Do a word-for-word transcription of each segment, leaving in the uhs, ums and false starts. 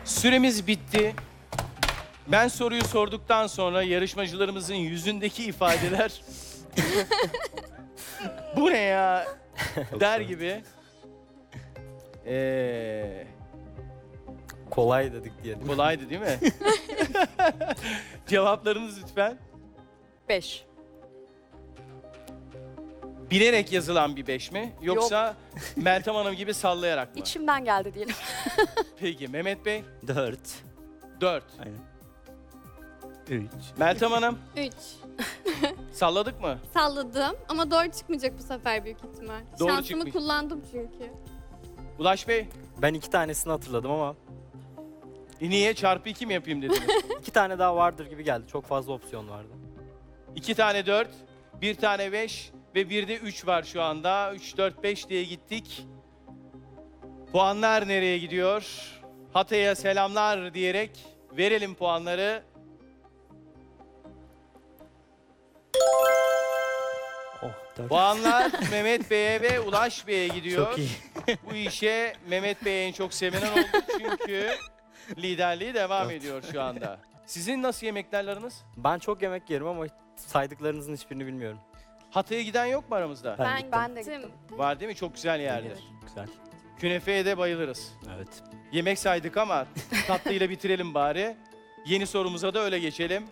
Süremiz bitti. Ben soruyu sorduktan sonra yarışmacılarımızın yüzündeki ifadeler bu ne ya der gibi. Ee, Kolay dedik diyelim. kolaydı değil mi? Cevaplarınız lütfen. Beş. Bilerek yazılan bir beş mi? Yoksa Meltem Hanım gibi sallayarak mı? İçimden geldi diyelim. Peki Mehmet Bey? Dört. Dört. Aynen. Üç. Meltem Hanım? Üç. Salladık mı? Salladım ama doğru çıkmayacak bu sefer büyük ihtimal. Doğru Şansımı çıkmayacak. kullandım çünkü. Ulaş Bey? Ben iki tanesini hatırladım ama E niye? Çarpı iki mi yapayım dediniz? iki tane daha vardır gibi geldi. Çok fazla opsiyon vardı. İki tane dört, bir tane beş ve bir de üç var şu anda. Üç, dört, beş diye gittik. Puanlar nereye gidiyor? Hatay'a selamlar diyerek verelim puanları. Oh, dört. Puanlar Mehmet Bey'e ve Ulaş Bey'e gidiyor. Çok iyi. Bu işe Mehmet Bey en çok sevinen oldu çünkü liderliği devam Evet. ediyor şu anda. Sizin nasıl yemeklerle aranız? Ben çok yemek yerim ama saydıklarınızın hiçbirini bilmiyorum. Hatay'a giden yok mu aramızda? Ben Ben, gittim. Ben de gittim. gittim. Var değil mi? Çok güzel yerdir. Evet. Güzel. Künefeye de bayılırız. Evet. Yemek saydık ama tatlıyla bitirelim bari. Yeni sorumuza da öyle geçelim.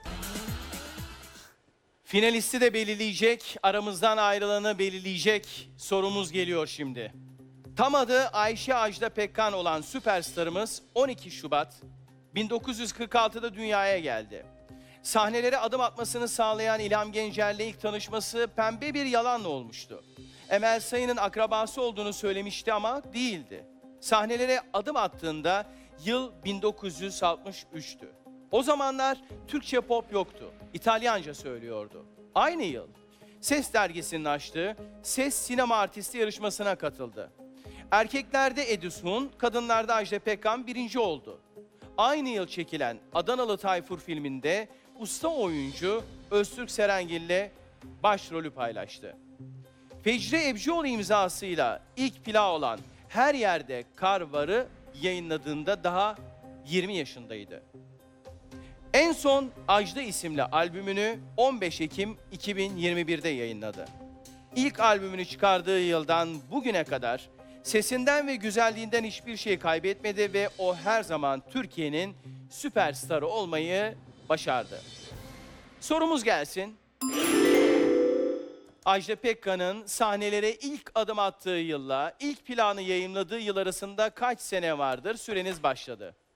Finalisti de belirleyecek, aramızdan ayrılanı belirleyecek sorumuz geliyor şimdi. Tam adı Ayşe Ajda Pekkan olan süperstarımız on iki Şubat bin dokuz yüz kırk altıda dünyaya geldi. Sahnelere adım atmasını sağlayan İlham Gencer'le ilk tanışması pembe bir yalanla olmuştu. Emel Sayın'ın akrabası olduğunu söylemişti ama değildi. Sahnelere adım attığında yıl bin dokuz yüz altmış üçtü. O zamanlar Türkçe pop yoktu. İtalyanca söylüyordu. Aynı yıl Ses dergisinin açtığı Ses Sinema Artisti yarışmasına katıldı. Erkeklerde Edison, kadınlarda Ajda Pekkan birinci oldu. Aynı yıl çekilen Adanalı Tayfur filminde usta oyuncu Öztürk Serengil'le başrolü paylaştı. Fecri Ebcioğlu imzasıyla ilk plağı olan Her Yerde Kar Var'ı yayınladığında daha yirmi yaşındaydı. En son Ajda isimli albümünü on beş Ekim iki bin yirmi birde yayınladı. İlk albümünü çıkardığı yıldan bugüne kadar sesinden ve güzelliğinden hiçbir şey kaybetmedi ve o her zaman Türkiye'nin süperstarı olmayı başardı. Sorumuz gelsin. Ajda Pekkan'ın sahnelere ilk adım attığı yılla ilk planı yayımladığı yıl arasında kaç sene vardır? Süreniz başladı.